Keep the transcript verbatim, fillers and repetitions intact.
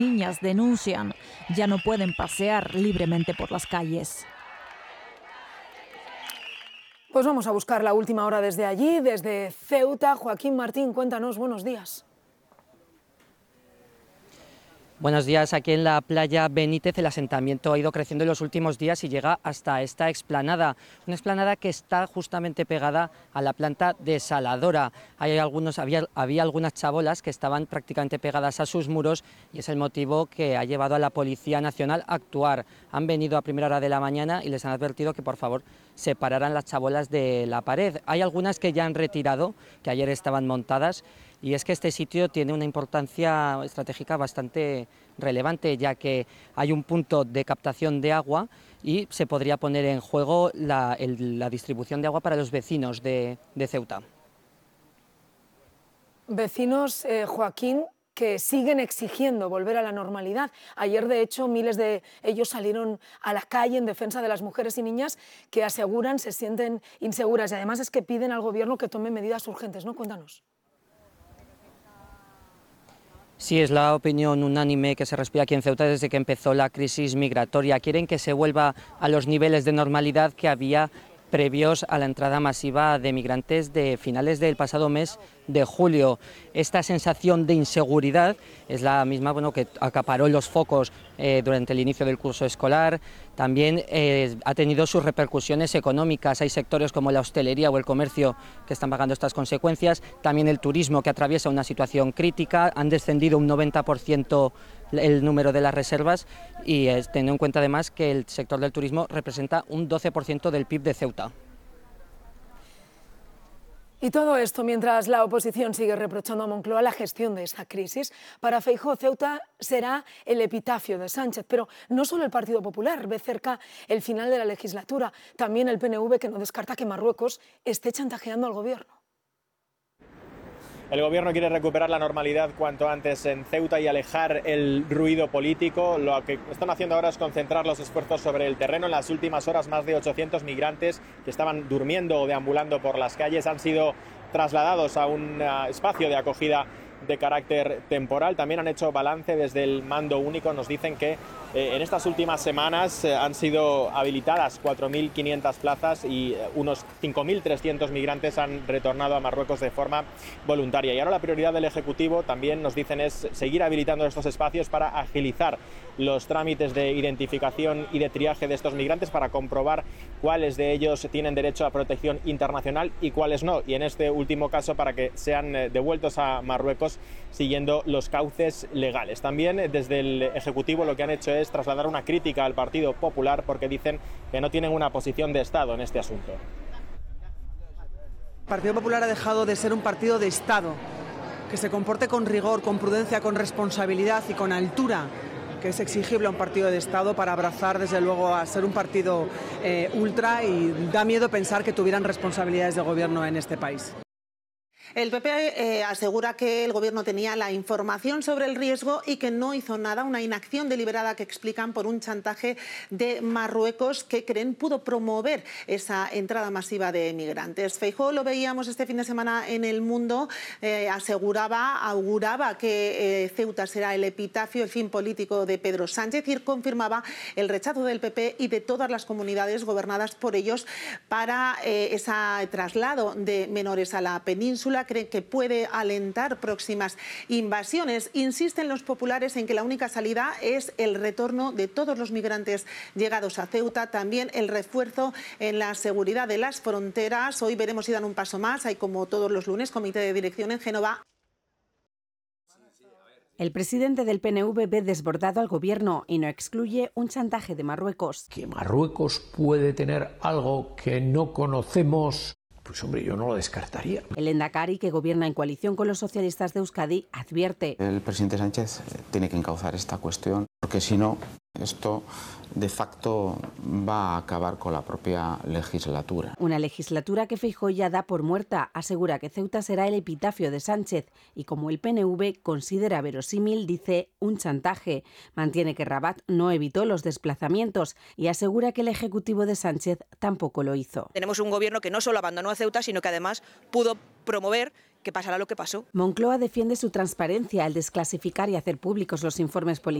niñas denuncian ya no pueden pasear libremente por las calles. Pues vamos a buscar la última hora desde allí, desde Ceuta. Joaquín Martín, cuéntanos, buenos días. Buenos días. Aquí en la playa Benítez el asentamiento ha ido creciendo en los últimos días y llega hasta esta explanada, una explanada que está justamente pegada a la planta desaladora. Hay algunos, había, había algunas chabolas que estaban prácticamente pegadas a sus muros y es el motivo que ha llevado a la Policía Nacional a actuar. Han venido a primera hora de la mañana y les han advertido que por favor separaran las chabolas de la pared. Hay algunas que ya han retirado, que ayer estaban montadas. Y es que este sitio tiene una importancia estratégica bastante relevante, ya que hay un punto de captación de agua y se podría poner en juego la, el, la distribución de agua para los vecinos de, de Ceuta. Vecinos, eh, Joaquín, que siguen exigiendo volver a la normalidad. Ayer, de hecho, miles de ellos salieron a la calle en defensa de las mujeres y niñas que aseguran se sienten inseguras y además es que piden al gobierno que tome medidas urgentes, ¿no? Cuéntanos. Sí, es la opinión unánime que se respira aquí en Ceuta desde que empezó la crisis migratoria. Quieren que se vuelva a los niveles de normalidad que había previos a la entrada masiva de migrantes de finales del pasado mes de julio. Esta sensación de inseguridad es la misma bueno, que acaparó los focos eh, durante el inicio del curso escolar. También eh, ha tenido sus repercusiones económicas. Hay sectores como la hostelería o el comercio que están pagando estas consecuencias. También el turismo, que atraviesa una situación crítica. Han descendido un noventa por ciento el número de las reservas y eh, teniendo en cuenta además que el sector del turismo representa un doce por ciento del P I B de Ceuta. Y todo esto mientras la oposición sigue reprochando a Moncloa la gestión de esta crisis. Para Feijóo, Ceuta será el epitafio de Sánchez, pero no solo el Partido Popular ve cerca el final de la legislatura, también el P N V, que no descarta que Marruecos esté chantajeando al gobierno. El gobierno quiere recuperar la normalidad cuanto antes en Ceuta y alejar el ruido político. Lo que están haciendo ahora es concentrar los esfuerzos sobre el terreno. En las últimas horas, más de ochocientos migrantes que estaban durmiendo o deambulando por las calles han sido trasladados a un espacio de acogida de carácter temporal. También han hecho balance desde el mando único. Nos dicen que eh, en estas últimas semanas eh, han sido habilitadas cuatro mil quinientas plazas y eh, unos cinco mil trescientos migrantes han retornado a Marruecos de forma voluntaria. Y ahora la prioridad del Ejecutivo, también nos dicen, es seguir habilitando estos espacios para agilizar los trámites de identificación y de triaje de estos migrantes para comprobar cuáles de ellos tienen derecho a protección internacional y cuáles no. Y en este último caso, para que sean eh, devueltos a Marruecos siguiendo los cauces legales. También desde el Ejecutivo lo que han hecho es trasladar una crítica al Partido Popular porque dicen que no tienen una posición de Estado en este asunto. El Partido Popular ha dejado de ser un partido de Estado, que se comporte con rigor, con prudencia, con responsabilidad y con altura, que es exigible a un partido de Estado para abrazar desde luego a ser un partido eh, ultra, y da miedo pensar que tuvieran responsabilidades de gobierno en este país. El P P eh, asegura que el gobierno tenía la información sobre el riesgo y que no hizo nada, una inacción deliberada que explican por un chantaje de Marruecos que creen pudo promover esa entrada masiva de migrantes. Feijóo, lo veíamos este fin de semana en El Mundo, eh, aseguraba, auguraba que eh, Ceuta será el epitafio, el fin político de Pedro Sánchez, y confirmaba el rechazo del P P y de todas las comunidades gobernadas por ellos para eh, ese traslado de menores a la península. Cree que puede alentar próximas invasiones. Insisten los populares en que la única salida es el retorno de todos los migrantes llegados a Ceuta, también el refuerzo en la seguridad de las fronteras. Hoy veremos si dan un paso más. Hay, como todos los lunes, comité de dirección en Génova. El presidente del P N V ve desbordado al gobierno y no excluye un chantaje de Marruecos. Que Marruecos puede tener algo que no conocemos. Pues hombre, yo no lo descartaría. El Endacari, que gobierna en coalición con los socialistas de Euskadi, advierte. El presidente Sánchez tiene que encauzar esta cuestión, porque si no, esto de facto va a acabar con la propia legislatura. Una legislatura que Feijóo ya da por muerta. Asegura que Ceuta será el epitafio de Sánchez y, como el P N V considera verosímil, dice un chantaje. Mantiene que Rabat no evitó los desplazamientos y asegura que el Ejecutivo de Sánchez tampoco lo hizo. Tenemos un gobierno que no solo abandonó a Ceuta, sino que además pudo promover que pasará lo que pasó. Moncloa defiende su transparencia al desclasificar y hacer públicos los informes policiales.